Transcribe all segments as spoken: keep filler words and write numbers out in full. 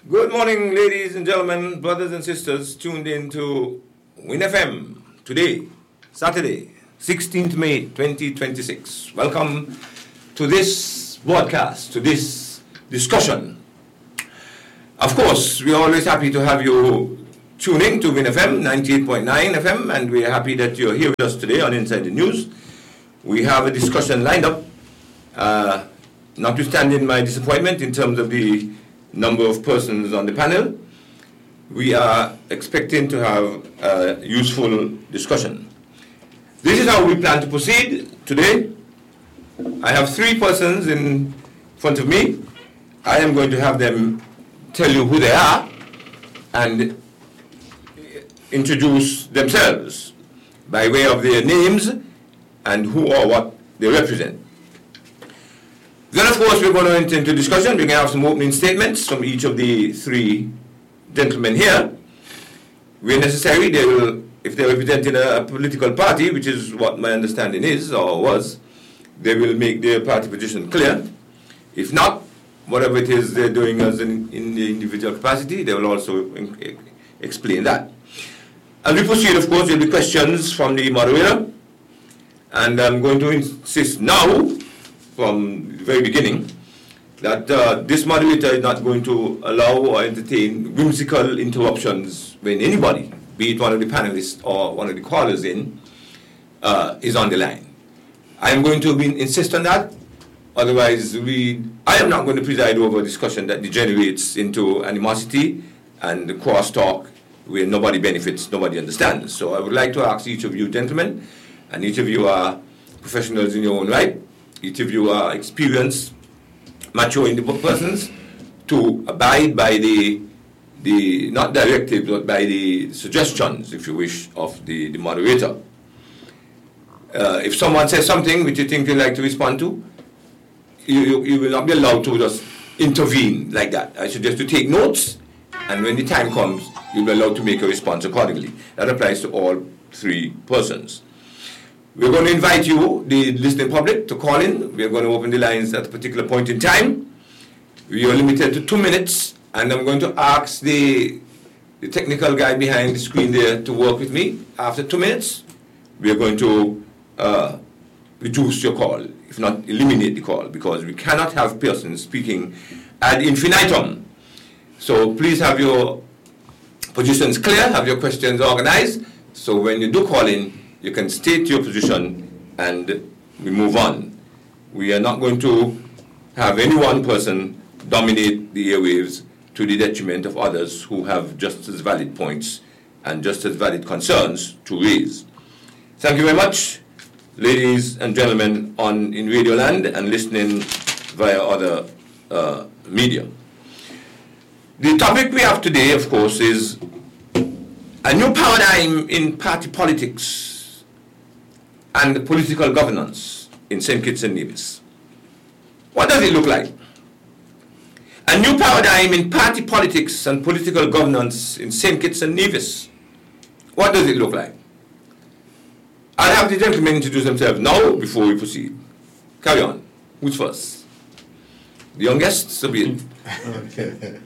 Good morning, ladies and gentlemen, brothers and sisters, tuned in to Win F M today, Saturday, sixteenth May twenty twenty-six. Welcome to this broadcast, to this discussion. Of course, we're always happy to have you tuning to Win F M ninety-eight point nine F M, and we're happy that you're here with us today on Inside the News. We have a discussion lined up, uh, notwithstanding my disappointment in terms of the number of persons on the panel. We are expecting to have a useful discussion. This is how we plan to proceed today. I have three persons in front of me. I am going to have them tell you who they are and introduce themselves by way of their names and who or what they represent. Then, of course, we're going to enter into discussion. We're going to have some opening statements from each of the three gentlemen here. Where necessary, they will, if they're representing a, a political party, which is what my understanding is or was, they will make their party position clear. If not, whatever it is they're doing as in, in the individual capacity, they will also in, explain that. As we proceed, of course, there will be questions from the moderator. And I'm going to insist now, from the very beginning, that uh, this moderator is not going to allow or entertain whimsical interruptions when anybody, be it one of the panelists or one of the callers in, uh, is on the line. I am going to be, insist on that. Otherwise, we, I am not going to preside over a discussion that degenerates into animosity and crosstalk where nobody benefits, nobody understands. So I would like to ask each of you gentlemen, and each of you are professionals in your own right, each of you are experienced, mature in the persons, to abide by the, the not directives, but by the suggestions, if you wish, of the, the moderator. Uh, if someone says something which you think you'd like to respond to, you, you, you will not be allowed to just intervene like that. I suggest you take notes, and when the time comes, you'll be allowed to make a response accordingly. That applies to all three persons. We're going to invite you, the listening public, to call in. We're going to open the lines at a particular point in time. We are limited to two minutes, and I'm going to ask the, the technical guy behind the screen there to work with me. After two minutes, we are going to uh, reduce your call, if not eliminate the call, because we cannot have persons speaking ad infinitum. So please have your positions clear, have your questions organized, so when you do call in, you can state your position and we move on. We are not going to have any one person dominate the airwaves to the detriment of others who have just as valid points and just as valid concerns to raise. Thank you very much, ladies and gentlemen on in Radio Land and listening via other uh, media. The topic we have today, of course, is a new paradigm in party politics and political governance in Saint Kitts and Nevis. What does it look like? A new paradigm in party politics and political governance in Saint Kitts and Nevis. What does it look like? I'll have the gentlemen introduce themselves now before we proceed. Carry on. Who's first? The youngest, so be it. Okay.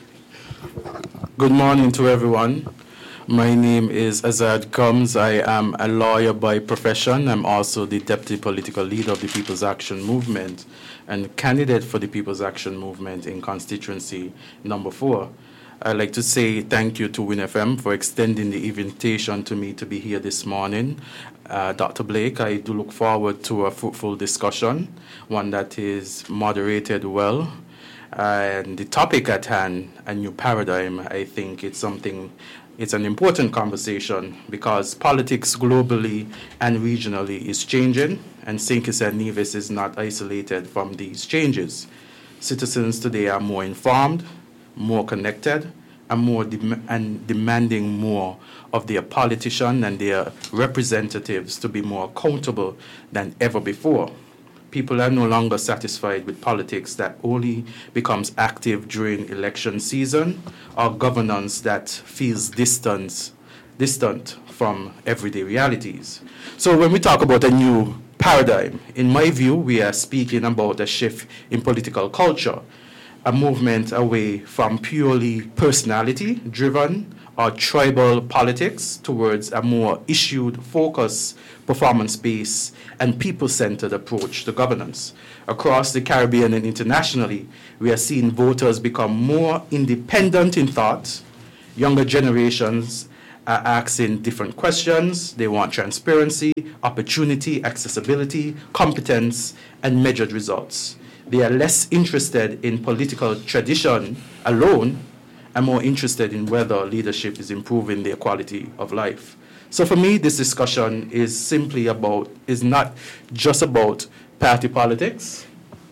Good morning to everyone. My name is Azad Combs. I am a lawyer by profession. I'm also the deputy political leader of the People's Action Movement and candidate for the People's Action Movement in constituency number four. I'd like to say thank you to Win F M for extending the invitation to me to be here this morning. Uh, Doctor Blake, I do look forward to a fruitful discussion, one that is moderated well. And the topic at hand, a new paradigm, I think it's something, it's an important conversation because politics globally and regionally is changing, and Saint Kitts and Nevis is not isolated from these changes. Citizens today are more informed, more connected, and more dem- and demanding more of their politicians and their representatives to be more accountable than ever before. People are no longer satisfied with politics that only becomes active during election season or governance that feels distant, distant from everyday realities. So when we talk about a new paradigm, in my view, we are speaking about a shift in political culture. a movement away from purely personality-driven or tribal politics towards a more issued-focused, performance-based, and people-centered approach to governance. Across the Caribbean and internationally, we are seeing voters become more independent in thought. Younger generations are asking different questions. They want transparency, opportunity, accessibility, competence, and measured results. They are less interested in political tradition alone and more interested in whether leadership is improving their quality of life. So for me, this discussion is simply about, is not just about party politics.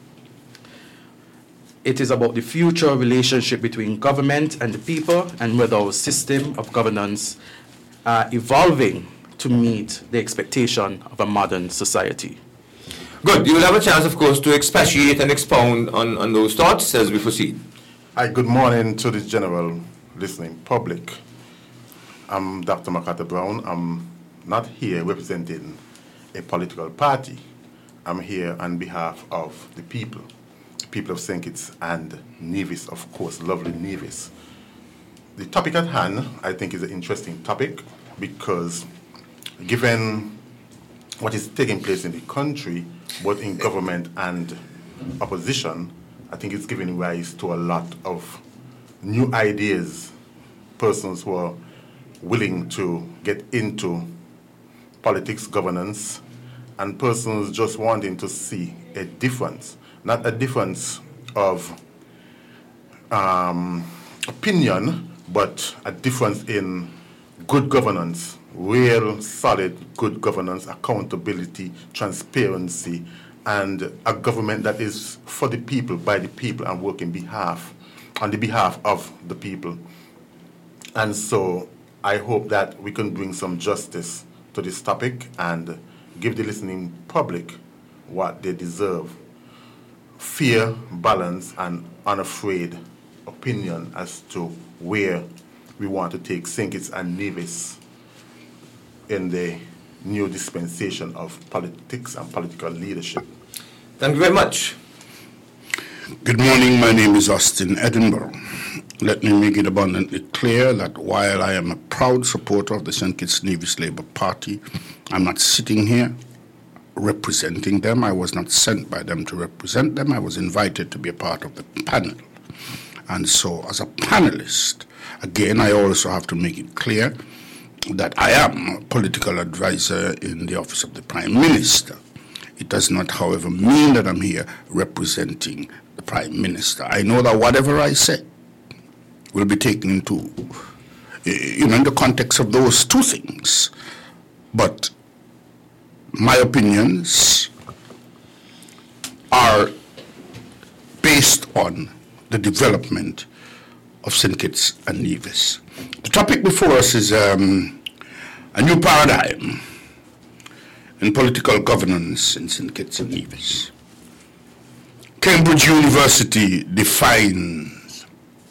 It is about the future relationship between government and the people and whether our system of governance are evolving to meet the expectation of a modern society. Good. You will have a chance, of course, to expatiate and expound on, on those thoughts as we proceed. Hi, good morning to the general listening public. I'm Doctor MacArthur Brown. I'm not here representing a political party. I'm here on behalf of the people, the people of Saint Kitts and Nevis, of course, lovely Nevis. The topic at hand, I think, is an interesting topic because given what is taking place in the country, both in government and opposition, I think it's giving rise to a lot of new ideas, persons who are willing to get into politics, governance, and persons just wanting to see a difference, not a difference of um, opinion, but a difference in good governance, real solid good governance, accountability, transparency, and a government that is for the people, by the people, and working behalf, on the behalf of the people. And so I hope that we can bring some justice to this topic and give the listening public what they deserve. Fair, balance, and unafraid opinion as to where we want to take Saint Kitts and Nevis in the new dispensation of politics and political leadership. Thank you very much. Good morning, my name is Austin Edinburgh. Let me make it abundantly clear that while I am a proud supporter of the Saint Kitts Nevis Labour Party, I'm not sitting here representing them. I was not sent by them to represent them. I was invited to be a part of the panel. And so as a panelist, again, I also have to make it clear that I am a political advisor in the office of the Prime Minister. It does not, however, mean that I'm here representing the Prime Minister. I know that whatever I say will be taken into, you know, in the context of those two things. But my opinions are based on the development of Saint Kitts and Nevis. The topic before us is um, a new paradigm in political governance in Saint Kitts and Nevis. Cambridge University defines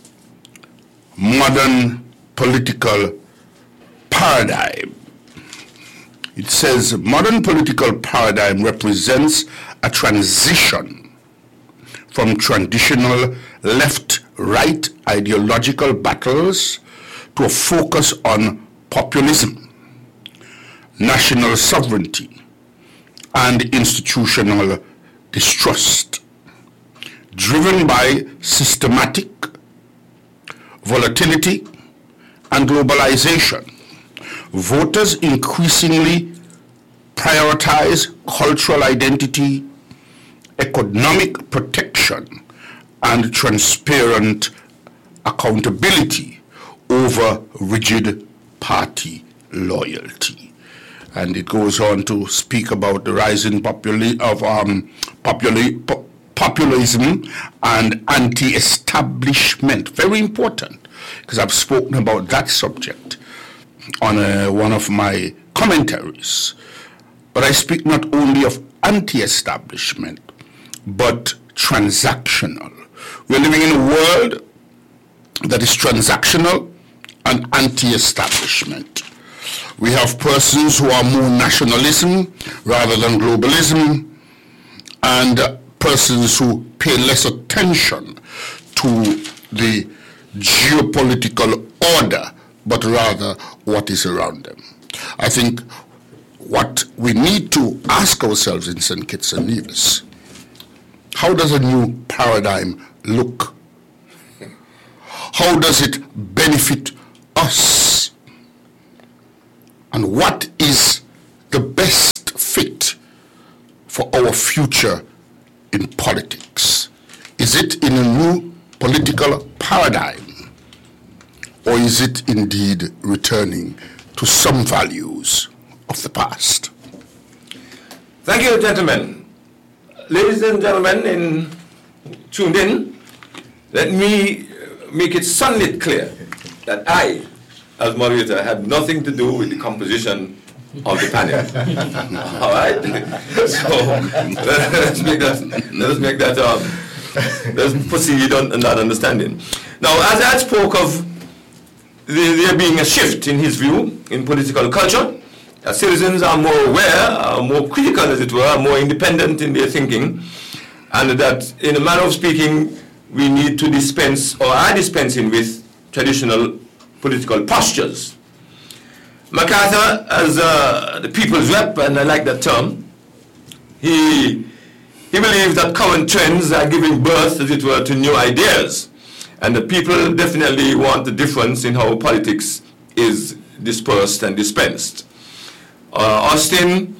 modern political paradigm. It says modern political paradigm represents a transition from traditional left-right ideological battles to a focus on populism, national sovereignty, and institutional distrust, driven by systematic volatility and globalization. Voters increasingly prioritize cultural identity, economic protection, and transparent accountability over rigid party loyalty. And it goes on to speak about the rising populi- of um, populi- po- populism and anti-establishment. Very important, because I've spoken about that subject on uh, one of my commentaries. But I speak not only of anti-establishment, but transactional. We're living in a world that is transactional and anti-establishment. We have persons who are more nationalism rather than globalism, and uh, persons who pay less attention to the geopolitical order, but rather what is around them. I think what we need to ask ourselves in Saint Kitts and Nevis, how does a new paradigm look? How does it benefit us? And what is the best fit for our future in politics? Is it in a new political paradigm, or is it indeed returning to some values of the past? Thank you, gentlemen. Ladies and gentlemen in, tuned in, let me make it sunlit clear that I, as moderator, had nothing to do with the composition of the panel. All right? So let's make that, let's make that, um, let's proceed on, on that understanding. Now, as I spoke of the, there being a shift in his view in political culture, that citizens are more aware, are more critical, as it were, more independent in their thinking, and that, in a manner of speaking, we need to dispense, or are dispensing with, traditional political postures. MacArthur, as uh, the people's rep, and I like that term, he, he believes that current trends are giving birth, as it were, to new ideas, and the people definitely want the difference in how politics is dispersed and dispensed. Uh, Austin,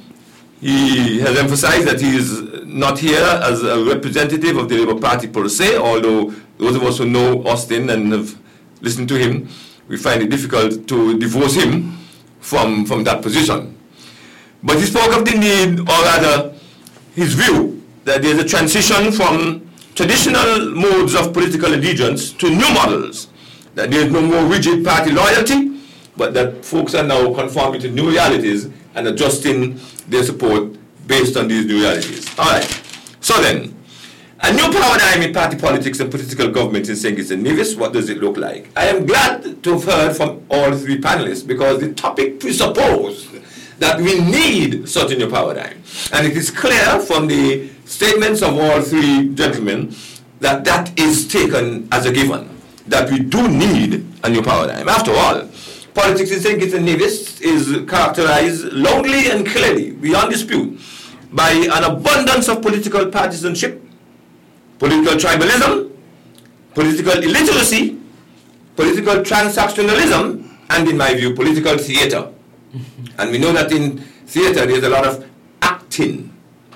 he has emphasized that he is not here as a representative of the Labour Party per se, although those of us who know Austin and have listened to him, we find it difficult to divorce him from, from that position. But he spoke of the need, or rather his view, that there's a transition from traditional modes of political allegiance to new models, that there's no more rigid party loyalty, but that folks are now conforming to new realities and adjusting their support based on these new realities. All right. So then, a new paradigm in party politics and political government in Saint Kitts and Nevis, what does it look like? I am glad to have heard from all three panelists, because the topic presupposed that we need such a new paradigm. And it is clear from the statements of all three gentlemen that that is taken as a given, that we do need a new paradigm. After all, politics in Saint Kitts and Nevis is characterized loudly and clearly, beyond dispute, by an abundance of political partisanship, political tribalism, political illiteracy, political transactionalism, and, in my view, political theater. And we know that in theater there's a lot of acting,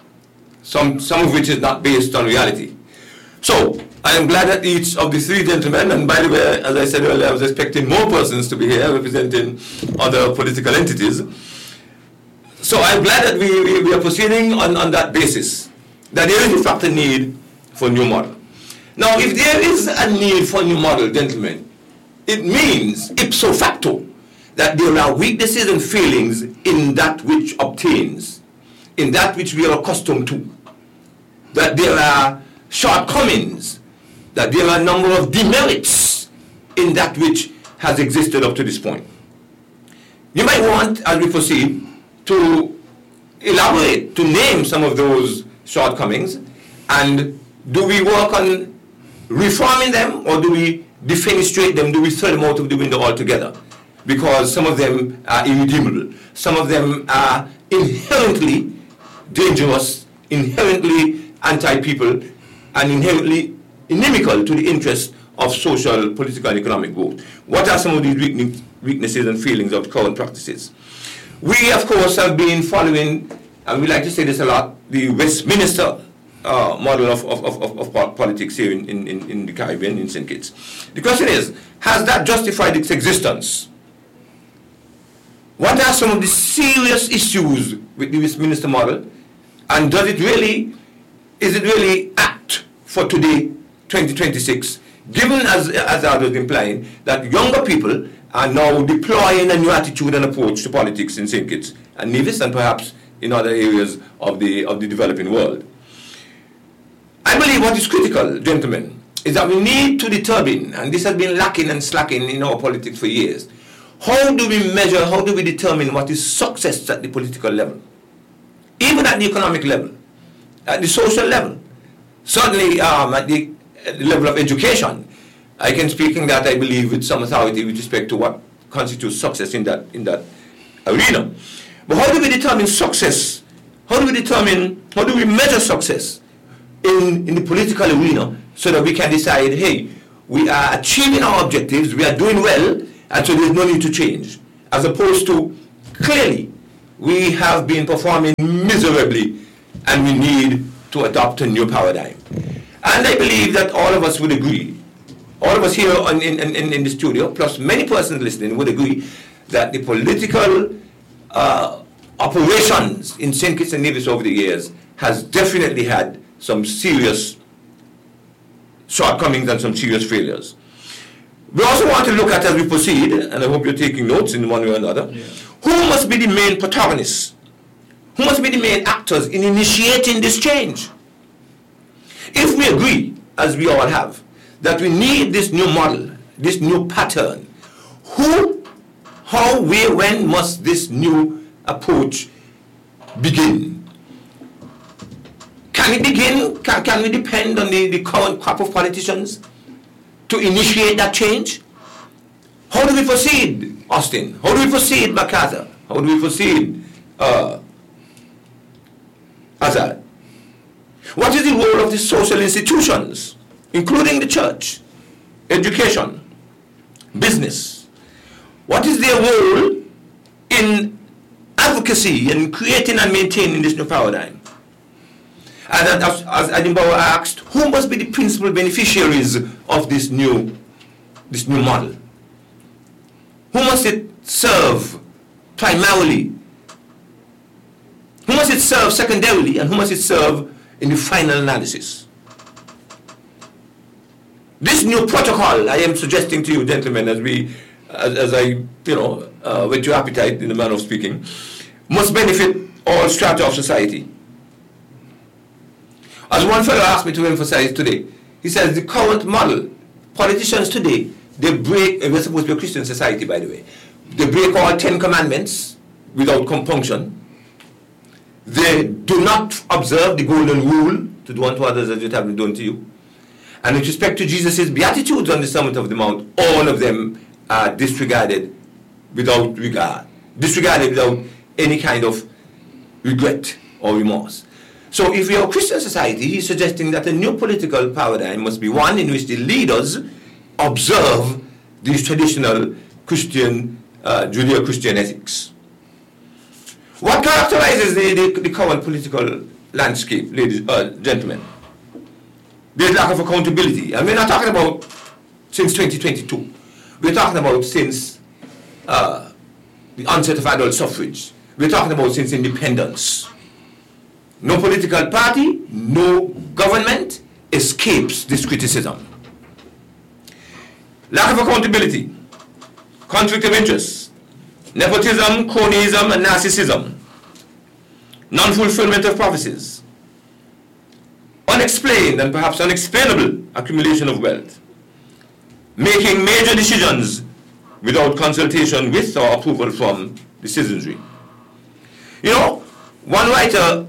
some, some of which is not based on reality. So, I am glad that each of the three gentlemen, and by the way, as I said earlier, I was expecting more persons to be here representing other political entities. So I'm glad that we, we, we are proceeding on, on that basis, that there is in fact a need for a new model. Now, if there is a need for a new model, gentlemen, it means ipso facto that there are weaknesses and failings in that which obtains, in that which we are accustomed to, that there are shortcomings, that there are a number of demerits in that which has existed up to this point. You might want, as we proceed, to elaborate, to name some of those shortcomings, and do we work on reforming them, or do we defenestrate them, do we throw them out of the window altogether? Because some of them are irredeemable, some of them are inherently dangerous, inherently anti-people, and inherently inimical to the interests of social, political, and economic growth. What are some of these weaknesses and failings of current practices? We, of course, have been following, and we like to say this a lot, the Westminster uh, model of, of, of, of politics here in, in, in the Caribbean, in Saint Kitts. The question is, has that justified its existence? What are some of the serious issues with the Westminster model? And does it really, is it really apt for today, twenty twenty-six, given, as, as I was implying, that younger people are now deploying a new attitude and approach to politics in Saint Kitts and Nevis, and perhaps in other areas of the, of the developing world? I believe what is critical, gentlemen, is that we need to determine, and this has been lacking and slacking in our politics for years, how do we measure, how do we determine what is success at the political level? Even at the economic level, at the social level, certainly um, at the the level of education. I can speak in that, I believe, with some authority with respect to what constitutes success in that in that arena. But how do we determine success? How do we determine, how do we measure success in, in the political arena so that we can decide, hey, we are achieving our objectives, we are doing well, and so there's no need to change. As opposed to, clearly, we have been performing miserably and we need to adopt a new paradigm. And I believe that all of us would agree, all of us here in, in, in, in the studio, plus many persons listening, would agree that the political uh, operations in Saint Kitts and Nevis over the years has definitely had some serious shortcomings and some serious failures. We also want to look at, as we proceed, and I hope you're taking notes in one way or another, yeah. Who must be the main protagonists? Who must be the main actors in initiating this change? If we agree, as we all have, that we need this new model, this new pattern, who, how, where, when must this new approach begin? Can it begin, can, can we depend on the, the current crop of politicians to initiate that change? How do we proceed, Austin? How do we proceed, MacArthur? How do we proceed, uh, Azad? What is the role of the social institutions, including the church, education, business? What is their role in advocacy and creating and maintaining this new paradigm? And as, as Edinburgh asked, who must be the principal beneficiaries of this new, this new model? Who must it serve primarily? Who must it serve secondarily? And who must it serve in the final analysis? This new protocol I am suggesting to you, gentlemen, as we, as, as I, you know, uh, whet your appetite in the manner of speaking, must benefit all strata of society. As one fellow asked me to emphasize today, he says the current model, politicians today, they break, and we're supposed to be a Christian society, by the way, they break all Ten Commandments without compunction. They do not observe the golden rule to do unto others as it has been done to you. And with respect to Jesus' Beatitudes on the summit of the mount, all of them are disregarded without regard, disregarded without any kind of regret or remorse. So if we are a Christian society, he's suggesting that a new political paradigm must be one in which the leaders observe these traditional Christian, uh, Judeo-Christian ethics. What characterizes the, the, the current political landscape, ladies, uh, gentlemen? There's lack of accountability. And we're not talking about since twenty twenty-two. We're talking about since uh, the onset of adult suffrage. We're talking about since independence. No political party, no government escapes this criticism. Lack of accountability, conflict of interest, nepotism, cronyism, and narcissism, non-fulfillment of prophecies, unexplained and perhaps unexplainable accumulation of wealth, making major decisions without consultation with or approval from the citizenry. You know, one writer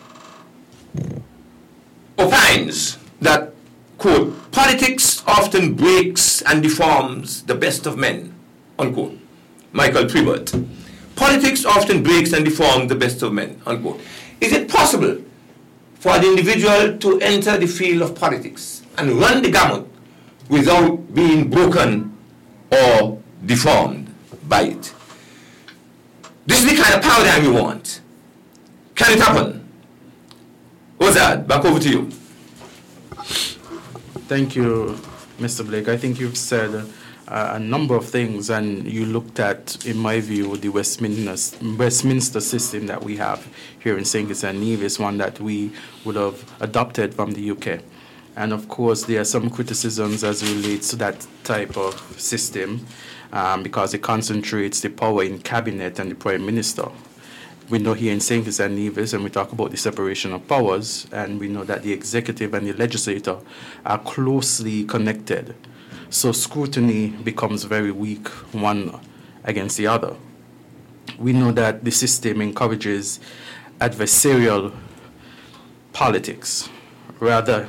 opines that, quote, politics often breaks and deforms the best of men, unquote. Michael Pribert. Politics often breaks and deforms the best of men, unquote. Is it possible for the individual to enter the field of politics and run the gamut without being broken or deformed by it? This is the kind of paradigm we want. Can it happen? Ozad, back over to you. Thank you, Mister Blake. I think you've said uh, a number of things, and you looked at, in my view, the Westminster, Westminster system that we have here in Saint Kitts and Nevis, one that we would have adopted from the U K. And of course, there are some criticisms as it relates to that type of system, um, because it concentrates the power in cabinet and the Prime Minister. We know here in Saint Kitts and Nevis, and we talk about the separation of powers, and we know that the executive and the legislature are closely connected. So scrutiny becomes very weak, one against the other. We know that the system encourages adversarial politics rather,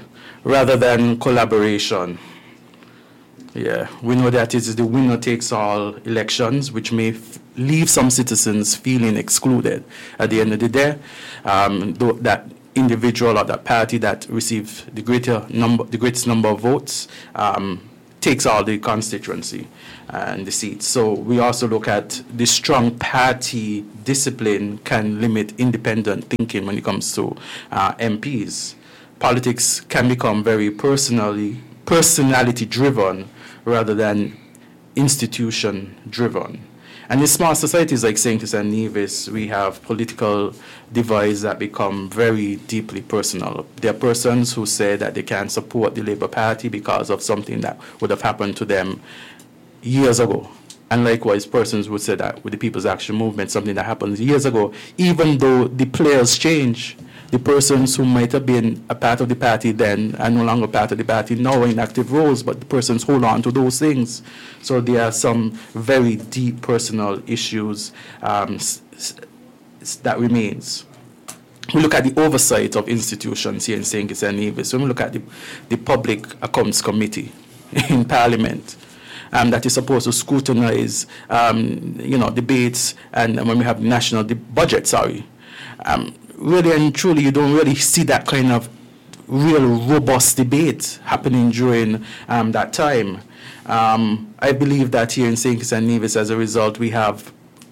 rather than collaboration. Yeah, we know that it is the winner takes all elections, which may f- leave some citizens feeling excluded. At the end of the day, um, th- that individual or that party that receives the greater number, the greatest number of votes, um, takes all the constituency and the seats. So we also look at the strong party discipline can limit independent thinking when it comes to uh, M Ps. Politics can become very personally personality driven rather than institution driven. And in small societies like Saint Kitts and Nevis, we have political divides that become very deeply personal. There are persons who say that they can't support the Labour Party because of something that would have happened to them years ago. And likewise, persons would say that with the People's Action Movement, something that happened years ago, even though the players change, the persons who might have been a part of the party then are no longer part of the party now in active roles, but the persons hold on to those things. So there are some very deep personal issues um, s- s- that remains. We look at the oversight of institutions here in Saint Kitts and Nevis. When we look at the, the Public Accounts Committee in Parliament, Um, that is supposed to scrutinize, um, you know, debates, and when we have national de- budget, sorry. Um, really and truly, you don't really see that kind of real robust debate happening during um, that time. Um, I believe that here in Saint Kitts and Nevis, as a result, we have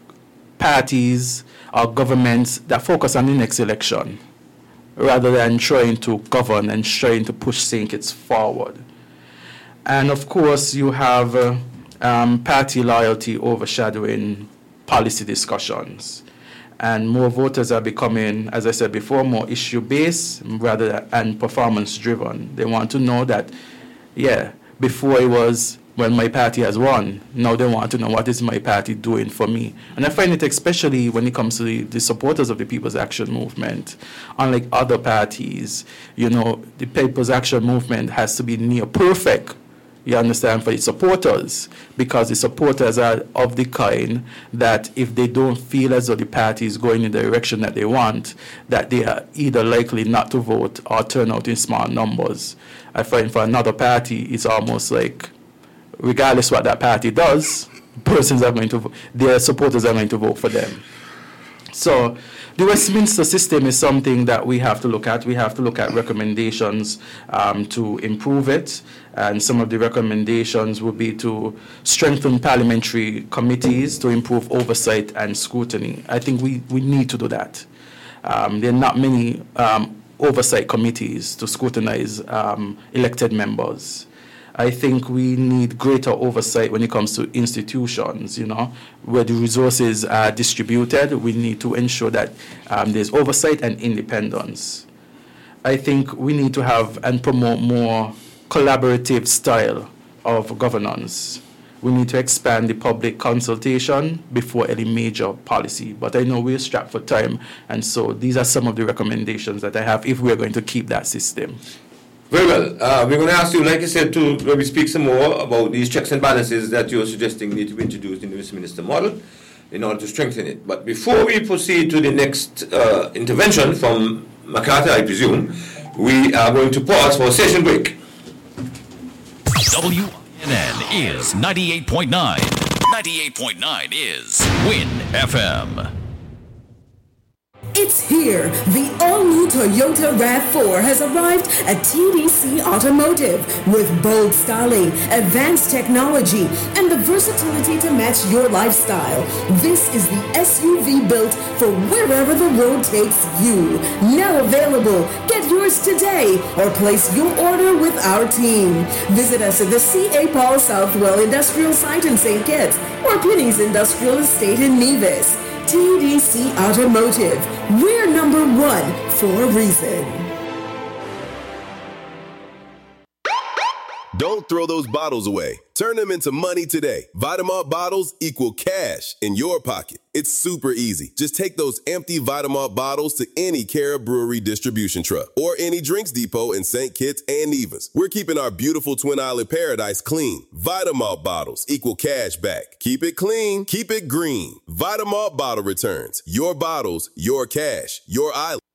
parties or governments that focus on the next election rather than trying to govern and trying to push Saint Kitts forward. And of course, you have uh, um, party loyalty overshadowing policy discussions. And more voters are becoming, as I said before, more issue-based rather than and performance-driven. They want to know that, yeah, before it was, well, my party has won. Now they want to know what is my party doing for me. And I find it especially when it comes to the, the supporters of the People's Action Movement. Unlike other parties, you know, the People's Action Movement has to be near perfect, you understand, for its supporters, because the supporters are of the kind that if they don't feel as though the party is going in the direction that they want, that they are either likely not to vote or turn out in small numbers. I find for another party, it's almost like, regardless what that party does, persons are going to vote, their supporters are going to vote for them. So the Westminster system is something that we have to look at. We have to look at recommendations um, to improve it. And some of the recommendations would be to strengthen parliamentary committees to improve oversight and scrutiny. I think we, we need to do that. Um, there are not many um, oversight committees to scrutinize um, elected members. I think we need greater oversight when it comes to institutions, you know, where the resources are distributed. We need to ensure that um, there's oversight and independence. I think we need to have and promote more collaborative style of governance. We need to expand the public consultation before any major policy. But I know we're strapped for time, and so these are some of the recommendations that I have if we're going to keep that system. Very well. Uh, we're going to ask you, like I said, to maybe speak some more about these checks and balances that you're suggesting need to be introduced in the Westminster model in order to strengthen it. But before we proceed to the next uh, intervention from MacArthur, I presume, we are going to pause for a session break. W N N is ninety-eight point nine. ninety-eight point nine is Win F M. It's here. The all-new Toyota RAV four has arrived at T D C Automotive with bold styling, advanced technology, and the versatility to match your lifestyle. This is the S U V built for wherever the road takes you. Now available. Get yours today or place your order with our team. Visit us at the C A. Paul Southwell Industrial Site in Saint Kitts or Penny's Industrial Estate in Nevis. T D C Automotive. We're number one for a reason. Don't throw those bottles away. Turn them into money today. Vitamalt bottles equal cash in your pocket. It's super easy. Just take those empty Vitamalt bottles to any Cara Brewery distribution truck or any drinks depot in Saint Kitts and Nevis. We're keeping our beautiful Twin Island paradise clean. Vitamalt bottles equal cash back. Keep it clean. Keep it green. Vitamalt bottle returns. Your bottles, your cash, your island.